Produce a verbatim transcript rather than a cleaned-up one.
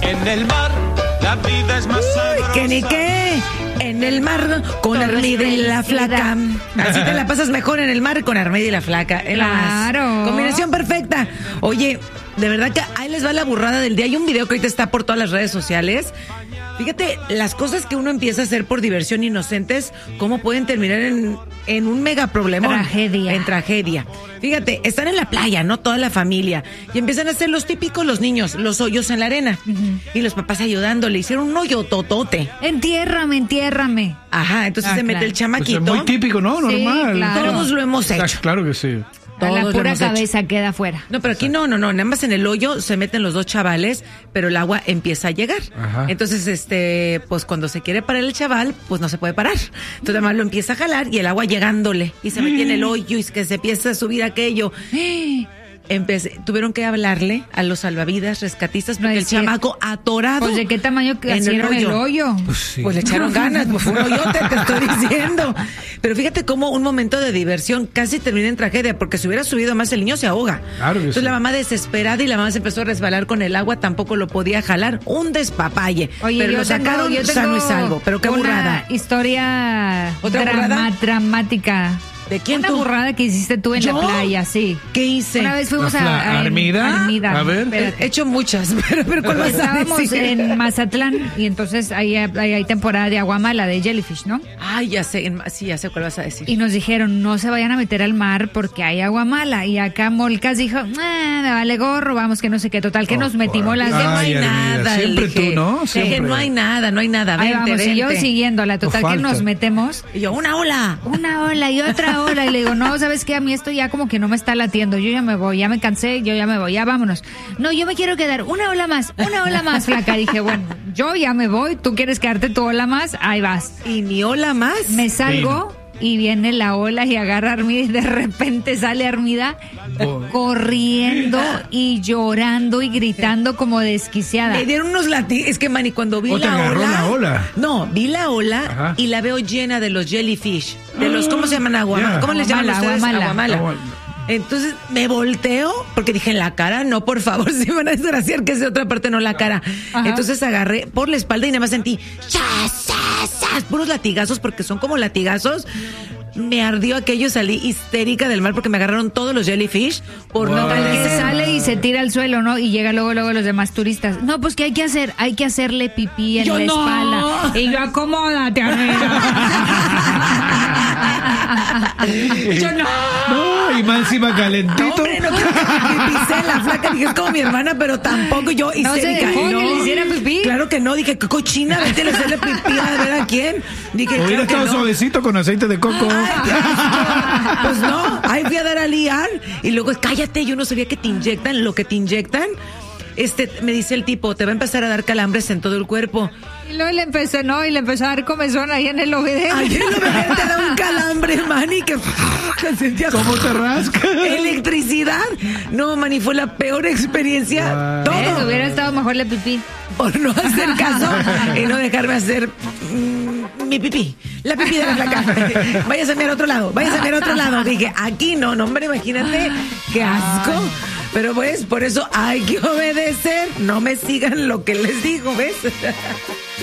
En el mar, la vida es más sabrosa. ¿Qué ni qué? En el mar con Armida y la Flaca. Así te la pasas mejor en el mar con Armida y la Flaca. Es la más. Claro. Combinación perfecta. Oye, de verdad que ahí les va la burrada del día. Hay un video que ahorita está por todas las redes sociales. Fíjate, las cosas que uno empieza a hacer por diversión inocentes, cómo pueden terminar en, en un mega problema. Tragedia. En tragedia. Fíjate, están en la playa, ¿no? Toda la familia. Y empiezan a hacer los típicos, los niños, los hoyos en la arena. Uh-huh. Y los papás ayudándole. Hicieron un hoyo totote. Entiérrame, entiérrame. Ajá, entonces ah, se claro. mete el chamaquito. Pues es muy típico, ¿no? Normal. Sí, claro. Todos lo hemos hecho. Ah, claro que sí. A la Todos pura lo cabeza hecho. queda afuera. No, pero aquí no, no, no. Nada más en el hoyo se meten los dos chavales, pero el agua empieza a llegar. Ajá. Entonces, este, pues cuando se quiere parar el chaval, pues no se puede parar. Entonces, además lo empieza a jalar y el agua llegándole. Y se mete en el hoyo y que se empieza a subir aquello. Empecé, tuvieron que hablarle a los salvavidas, rescatistas, porque No el chamaco atorado. Pues de qué tamaño que en hicieron el hoyo. Pues, sí. Pues le echaron ganas, pues fue un hoyote, te estoy diciendo. Pero fíjate cómo un momento de diversión casi termina en tragedia, porque si hubiera subido más el niño se ahoga. Claro que Entonces sí. la mamá desesperada y la mamá se empezó a resbalar con el agua, tampoco lo podía jalar. Un despapalle. Oye, pero yo lo sacaron tengo, yo tengo sano y salvo. Pero qué una burrada. historia ¿Otra drama- burrada? dramática. ¿De quién Una tú? burrada que hiciste tú en ¿Yo? la playa, sí. ¿Qué hice? Una vez fuimos La a, fla- a ¿Armida? Armida. A ver. Espérate. He hecho muchas, pero, pero ¿cuál vas a Estábamos decir? en Mazatlán y entonces ahí hay, hay temporada de aguamala, de jellyfish, ¿no? Ay, ya sé, en- sí, ya sé cuál vas a decir. Y nos dijeron, no se vayan a meter al mar porque hay agua mala. Y acá Molcas dijo, ah, me vale gorro, vamos, que no sé qué. Total, que Oh, nos metimos las ay, dos. no hay Armida, nada. siempre le dije. tú, ¿no? Sí, Siempre. no hay nada, no hay nada. Ahí Vente, vamos, y yo vente. siguiéndola. Total, No que falta. nos metemos. Y yo, una ola. Una ola y otra ola. Y le digo, no, ¿sabes qué? A mí esto ya como que no me está latiendo. Yo ya me voy, ya me cansé, yo ya me voy, ya vámonos. No, yo me quiero quedar. Una ola más, una ola más, flaca. Dije, bueno, yo ya me voy, tú quieres quedarte tu ola más, ahí vas. Y ni ola más. Me salgo y viene la ola y agarra a Armida y de repente sale Armida Oh. corriendo y llorando y gritando como desquiciada. Me dieron unos latigazos. Es que, Manny, cuando vi ¿O te la agarró ola, la ola? No, vi la ola Ajá. y la veo llena de los jellyfish. De los, ¿cómo se llaman? Agua, Yeah. ¿Cómo les llaman Aguamala, ustedes? aguamala. Aguamala. Agua- Entonces me volteo porque dije en la cara, no, por favor, si van a desgraciar que sea otra parte, no la cara. Ajá. Entonces agarré por la espalda y nada más sentí chas, chas, chas, puros latigazos porque son como latigazos. Me ardió aquello, salí histérica del mar porque me agarraron todos los jellyfish por no Wow. El que parecer. sale y se tira al suelo, ¿no? Y llega luego, luego los demás turistas. No, pues ¿qué hay que hacer? Hay que hacerle pipí en Yo la no. espalda. Y yo, acomódate, Yo no. No, y más encima No, calentito. hombre, no quiero que me pisé la flaca. Dije, es como mi hermana, pero tampoco yo ¿No se histérica. dejó No. que le hiciera pipí? Claro que no. Dije, qué cochina, vete a hacerle pipí a ver a quién. Dije, Hubiera claro que estado no. suavecito con aceite de coco. Ay, qué asco. Pues no, ahí fui a dar a liar. Y luego, cállate, yo no sabía que te inyectan. Lo que te inyectan, este, me dice el tipo, te va a empezar a dar calambres en todo el cuerpo. Y luego le empezó, no, y le empezó a dar comezón ahí en el obedero. Ayer lo veía, te da un calambre, Manny, que, que sentía ¿Cómo te rasca? electricidad. No, Manny, fue la peor experiencia. Wow. ¿Ves? Todo. Hubiera estado mejor le pipí. Por no hacer caso y no dejarme hacer mm, mi pipí. La pipí de la flaca. Váyase a mirar a otro lado, váyase a mirar a otro lado. Dije, aquí no, no, hombre, imagínate qué asco. Pero pues, por eso hay que obedecer. No me sigan lo que les digo, ¿ves?